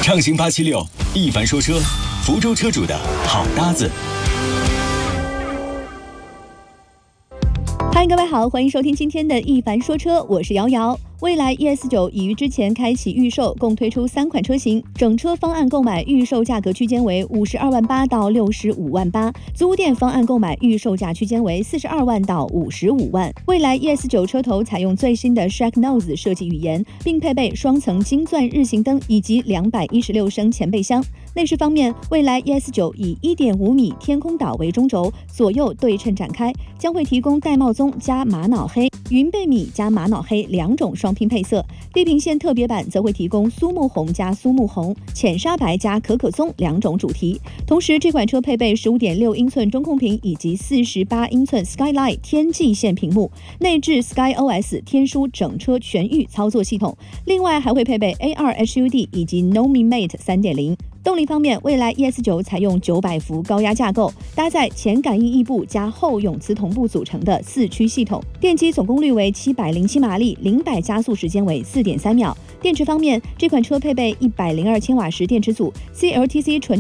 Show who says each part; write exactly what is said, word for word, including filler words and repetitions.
Speaker 1: 畅行八七六，一凡说车，福州车主的好搭子。
Speaker 2: 嗨，各位好，欢迎收听今天的一凡说车，我是瑶瑶。蔚来 E S 九 已于之前开启预售，共推出三款车型，整车方案购买预售价格区间为五十二万八到六十五万八，租店方案购买预售价区间为四十二万到五十五万。蔚来 E S 九 车头采用最新的 Shark Nose 设计语言，并配备双层金钻日行灯以及两百一十六升前备箱。内饰方面，蔚来 E S 九 以 一点五米天空岛为中轴，左右对称展开，将会提供玳瑁棕加玛瑙黑、云贝米加玛瑙黑两种双拼配色。地平线特别版则会提供苏木红加苏木红、浅沙白加可可棕两种主题。同时，这款车配备 十五点六英寸中控屏以及四十八英寸 Skyline 天际线屏幕，内置 SkyOS 天书整车全域操作系统。另外还会配备 A 二 H U D 以及 Nomimate 三点零。动力方面，蔚来 E S 九 采用九百伏高压架构，搭载前感应翼部加后永磁同步组成的四驱系统，电机总功率为七百零七马力，零百加速时间为 四点三秒。电池方面，这款车配备一百零二千瓦时电池组 ，C L T C 纯